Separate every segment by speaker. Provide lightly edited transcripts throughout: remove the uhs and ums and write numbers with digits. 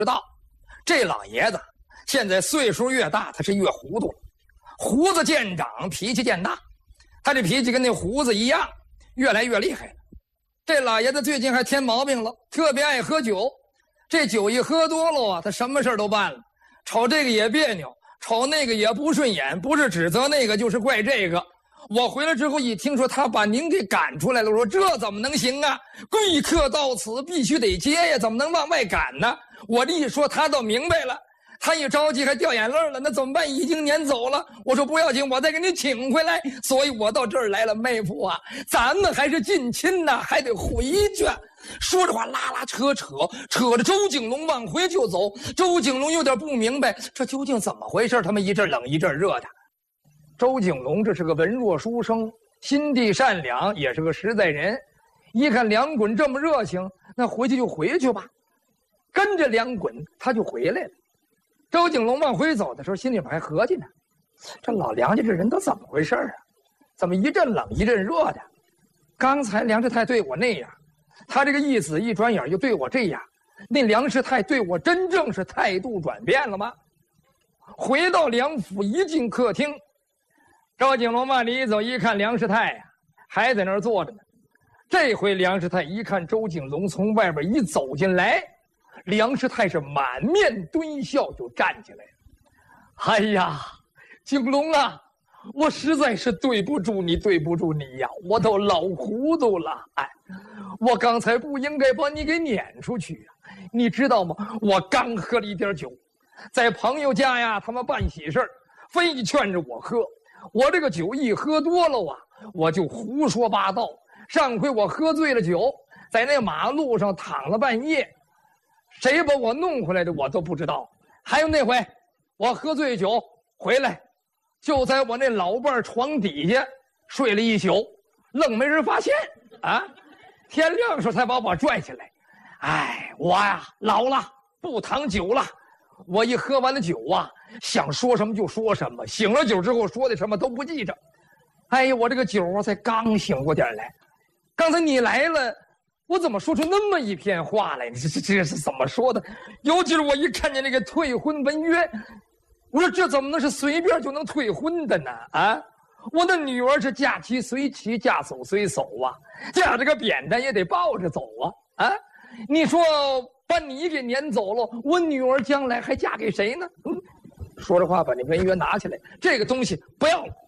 Speaker 1: 知道，这老爷子现在岁数越大，他是越糊涂，胡子见长，脾气见大，他这脾气跟那胡子一样，越来越厉害了。这老爷子最近还添毛病了，特别爱喝酒。这酒一喝多了啊，他什么事都办了，瞅这个也别扭，瞅那个也不顺眼，不是指责那个就是怪这个。我回来之后一听说他把您给赶出来了，我说这怎么能行啊？贵客到此必须得接呀，怎么能往外赶呢？我这一说他倒明白了，他一着急还掉眼泪了，那怎么办？已经撵走了。我说不要紧，我再给你请回来。所以我到这儿来了，妹夫啊，咱们还是近亲呐，还得回去。说着话拉拉扯扯着周景龙往回就走。周景龙有点不明白，这究竟怎么回事？他们一阵冷一阵热的。周景龙这是个文弱书生，心地善良，也是个实在人。一看梁滚这么热情，那回去就回去吧。跟着梁滚他就回来了。周景龙往回走的时候，心里边还合计呢，这老梁家这人都怎么回事啊？怎么一阵冷一阵热的？刚才梁师太对我那样，他这个义子一转眼就对我这样，那梁师太对我真正是态度转变了吗？回到梁府一进客厅，周景龙往里一走，一看梁师太呀，还在那儿坐着呢。这回梁师太一看周景龙从外边一走进来，梁师太是满面堆笑，就站起来了。哎呀，景龙啊，我实在是对不住你呀，我都老糊涂了。哎，我刚才不应该把你给撵出去啊，你知道吗？我刚喝了一点酒，在朋友家呀，他们办喜事，非劝着我喝。我这个酒一喝多了啊，我就胡说八道。上回我喝醉了酒，在那马路上躺了半夜，谁把我弄回来的我都不知道。还有那回我喝醉酒回来，就在我那老伴床底下睡了一宿，愣没人发现啊。天亮时候才把我拽起来。哎，我呀老了，不躺酒了。我一喝完了酒啊，想说什么就说什么，醒了酒之后说的什么都不记着。哎呀，我这个酒啊才刚醒过点来，刚才你来了，我怎么说出那么一片话来？这是怎么说的？尤其是我一看见那个退婚文约，我说这怎么能是随便就能退婚的呢？啊，我的女儿是嫁妻随妻，嫁走随走啊，嫁这个扁担也得抱着走啊！啊，你说把你给撵走了，我女儿将来还嫁给谁呢？说着话把那文约拿起来，这个东西不要了，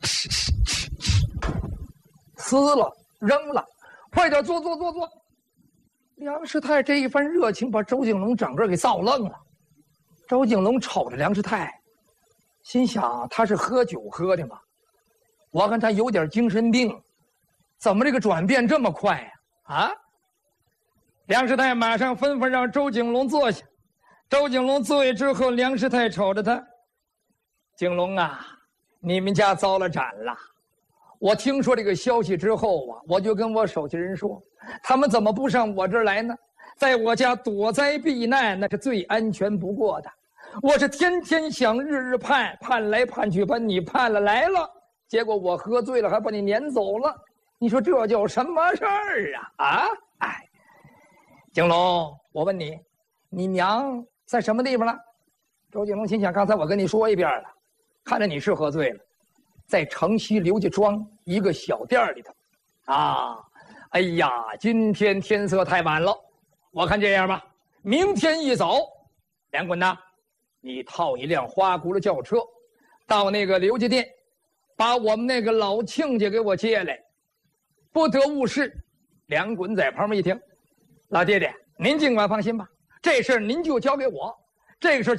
Speaker 1: 撕了扔了，快点坐。梁师太这一番热情把周景龙整个给造愣了。周景龙瞅着梁师太，心想他是喝酒喝的吗？我看他有点精神病，怎么这个转变这么快呀？啊！梁师太马上吩咐让周景龙坐下。周景龙坐下之后，梁师太瞅着他，景龙啊，你们家遭了斩了。我听说这个消息之后啊，我就跟我手下人说，他们怎么不上我这儿来呢？在我家躲灾避难，那是最安全不过的。我是天天想，日日盼，盼来盼去把你盼了来了，结果我喝醉了还把你撵走了。你说这叫什么事儿啊？啊，哎，景龙，我问你，你娘在什么地方了？周景龙心想，刚才我跟你说一遍了，看着你是喝醉了，在城西刘家庄一个小店里头。啊，哎呀，今天天色太晚了，我看这样吧，明天一早，梁滚呐，你套一辆花轱辘轿车，到那个刘家店，把我们那个老亲家给我接来，不得误事。梁滚在旁边一听，老爹爹，您尽管放心吧，这事儿您就交给我，这个事儿